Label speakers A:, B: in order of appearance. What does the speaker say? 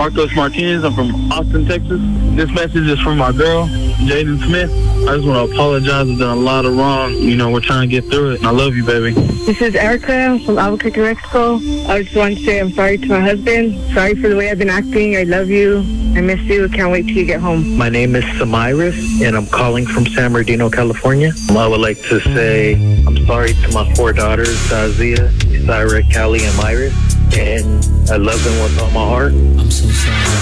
A: Marcos Martinez. I'm from Austin, Texas. This message is from my girl, Jaden Smith. I just want to apologize. I've done a lot of wrong. We're trying to get through it. And I love you, baby.
B: This is Erica from Albuquerque, Mexico. I just want to say I'm sorry to my husband. Sorry for the way I've been acting. I love you. I miss you. Can't wait till you get home.
C: My name is Samiris, and I'm calling from San Bernardino, California. I would like to say I'm sorry to my 4 daughters, Zazia, Isira, Callie, and Myris. And I love them with all my heart.
D: I'm so sorry.